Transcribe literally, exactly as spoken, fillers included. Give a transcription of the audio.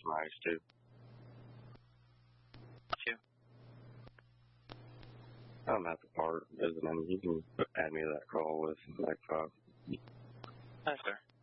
some ice too. You? I'm at the park visiting. You can add me to that call with like five. Hi, sir.